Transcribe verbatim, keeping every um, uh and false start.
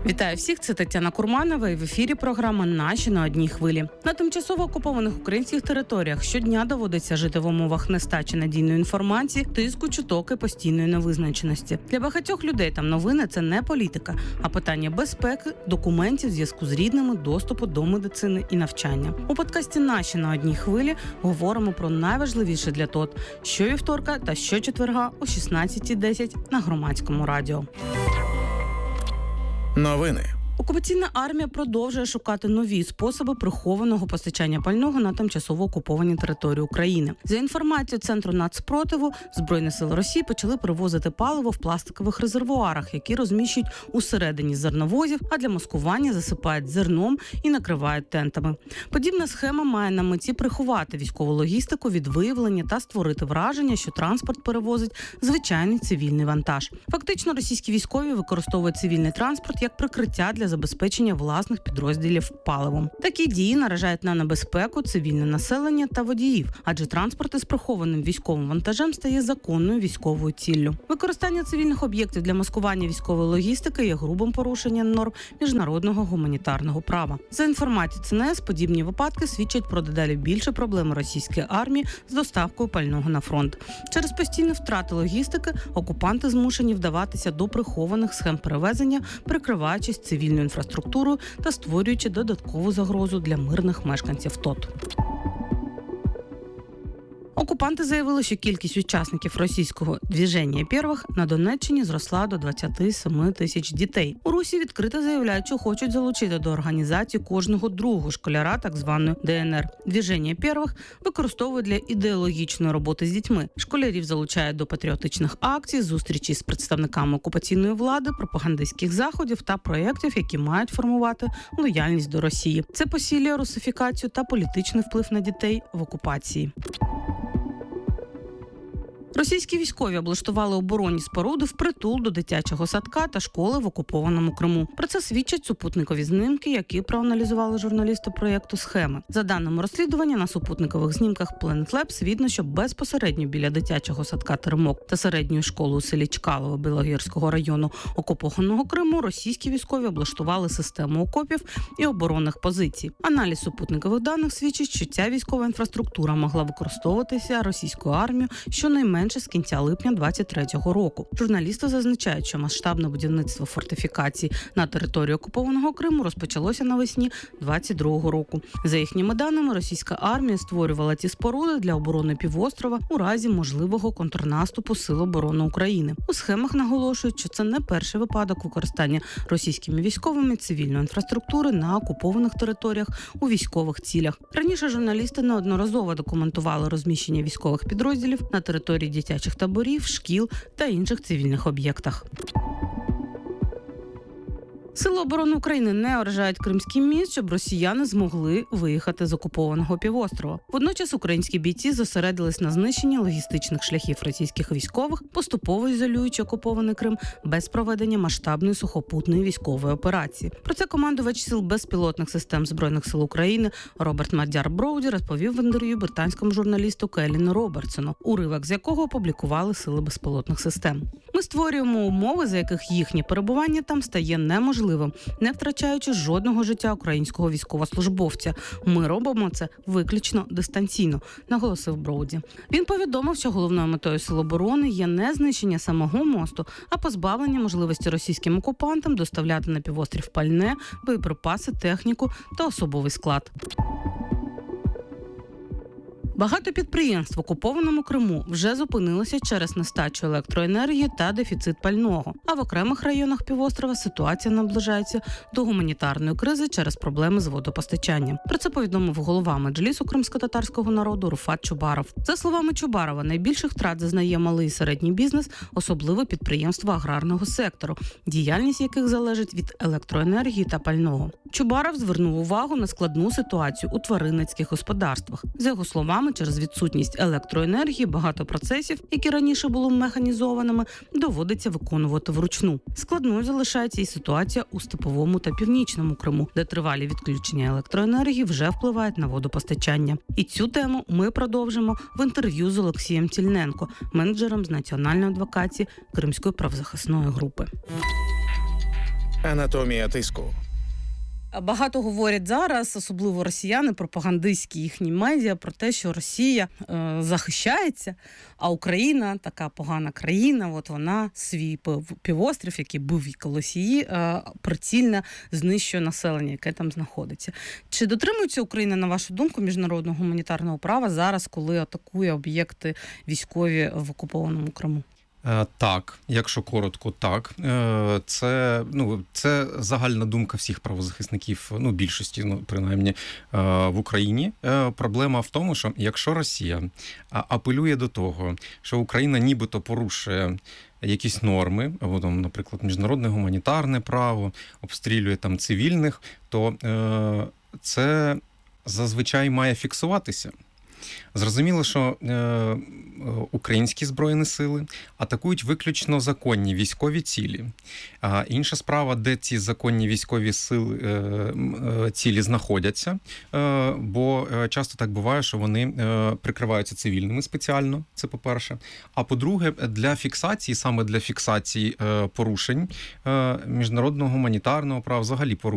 Вітаю всіх, це Тетяна Курманова і в ефірі програма «Наші на одній хвилі». На тимчасово окупованих українських територіях щодня доводиться жити в умовах нестачі надійної інформації, тиску, чуток і постійної невизначеності. Для багатьох людей там новини – це не політика, а питання безпеки, документів, зв'язку з рідними, доступу до медицини і навчання. У подкасті «Наші на одній хвилі» говоримо про найважливіше для ТОТ щовівторка та щочетверга о шістнадцятій десять на Громадському радіо. Новини. Окупаційна армія продовжує шукати нові способи прихованого постачання пального на тимчасово окуповані території України. За інформацією Центру нацпротиву, Збройні сили Росії почали привозити паливо в пластикових резервуарах, які розміщують усередині зерновозів, а для маскування засипають зерном і накривають тентами. Подібна схема має на меті приховати військову логістику від виявлення та створити враження, що транспорт перевозить звичайний цивільний вантаж. Фактично, російські військові використовують цивільний транспорт як прикриття для забезпечення власних підрозділів паливом. Такі дії наражають на небезпеку цивільне населення та водіїв, адже транспорт із прихованим військовим вантажем стає законною військовою ціллю. Використання цивільних об'єктів для маскування військової логістики є грубим порушенням норм міжнародного гуманітарного права. За інформацією Це Ен Ес, подібні випадки свідчать про дедалі більше проблеми російської армії з доставкою пального на фронт. Через постійні втрати логістики окупанти змушені вдаватися до прихованих схем перевезення, прикриваючись цивільною інфраструктурою та створюючи додаткову загрозу для мирних мешканців ТОТ. Окупанти заявили, що кількість учасників російського «Движення Первых» на Донеччині зросла до двадцять сім тисяч дітей. У Русі відкрито заявляють, що хочуть залучити до організації кожного другого школяра так званої Де Ен Ер. «Движення Первых» використовують для ідеологічної роботи з дітьми. Школярів залучають до патріотичних акцій, зустрічей з представниками окупаційної влади, пропагандистських заходів та проєктів, які мають формувати лояльність до Росії. Це посилює русифікацію та політичний вплив на дітей в окупації. Російські військові облаштували оборонні споруди впритул до дитячого садка та школи в окупованому Криму. Про це свідчать супутникові знімки, які проаналізували журналісти проєкту «Схеми». За даними розслідування, на супутникових знімках Planet Labs видно, що безпосередньо біля дитячого садка «Теремок» та середньої школи у селі Чкалово Білогірського району окупованого Криму російські військові облаштували систему окопів і оборонних позицій. Аналіз супутникових даних свідчить, що ця військова інфраструктура могла використовуватися російською армією щонайменше з кінця липня двадцять третього року. Журналісти зазначають, що масштабне будівництво фортифікацій на території окупованого Криму розпочалося навесні двадцять другого року. За їхніми даними, російська армія створювала ці споруди для оборони півострова у разі можливого контрнаступу Сил оборони України. У схемах наголошують, що це не перший випадок використання російськими військовими цивільної інфраструктури на окупованих територіях у військових цілях. Раніше журналісти неодноразово документували розміщення військових підрозділів на території дитячих таборів, шкіл та інших цивільних об'єктах. Сили оборони України не вражають Кримський міст, щоб росіяни змогли виїхати з окупованого півострова. Водночас українські бійці зосередились на знищенні логістичних шляхів російських військових, поступово ізолюючи окупований Крим без проведення масштабної сухопутної військової операції. Про це командувач сил безпілотних систем Збройних сил України Роберт Мадяр Броуді розповів в інтерв'ю британському журналісту Келліну Робертсону, уривок з якого опублікували сили безпілотних систем. Ми створюємо умови, за яких їхнє перебування там стає неможливим, не втрачаючи жодного життя українського військовослужбовця. Ми робимо це виключно дистанційно, наголосив Броуді. Він повідомив, що головною метою Сил оборони є не знищення самого мосту, а позбавлення можливості російським окупантам доставляти на півострів пальне, боєприпаси, техніку та особовий склад. Багато підприємств в окупованому Криму вже зупинилися через нестачу електроенергії та дефіцит пального. А в окремих районах півострова ситуація наближається до гуманітарної кризи через проблеми з водопостачанням. Про це повідомив голова Меджлісу кримськотатарського народу Руфат Чубаров. За словами Чубарова, найбільших втрат зазнає малий і середній бізнес, особливо підприємства аграрного сектору, діяльність яких залежить від електроенергії та пального. Чубаров звернув увагу на складну ситуацію у тваринницьких господарствах. За його словами, через відсутність електроенергії багато процесів, які раніше були механізованими, доводиться виконувати вручну. Складною залишається і ситуація у Степовому та Північному Криму, де тривалі відключення електроенергії вже впливають на водопостачання. І цю тему ми продовжимо в інтерв'ю з Олексієм Тільненко, менеджером з національної адвокації Кримської правозахисної групи. Анатомія тиску. Багато говорять зараз, особливо росіяни, пропагандистські їхні медіа, про те, що Росія е, захищається, а Україна, така погана країна, от вона свій півострів, який був і колись її, е, прицільно знищує населення, яке там знаходиться. Чи дотримується Україна, на вашу думку, міжнародного гуманітарного права зараз, коли атакує об'єкти військові в окупованому Криму? Так, якщо коротко, так. Це, ну, це загальна думка всіх правозахисників, ну, більшості, ну, принаймні, в Україні. Проблема в тому, що якщо Росія апелює до того, що Україна нібито порушує якісь норми, або, там, наприклад, міжнародне гуманітарне право, обстрілює там цивільних, то це зазвичай має фіксуватися. Зрозуміло, що е, українські Збройні сили атакують виключно законні військові цілі. А інша справа, де ці законні військові сили, е, цілі знаходяться, е, бо часто так буває, що вони е, прикриваються цивільними спеціально, це по-перше. А по-друге, для фіксації, саме для фіксації е, порушень е, міжнародного гуманітарного права, взагалі порушень,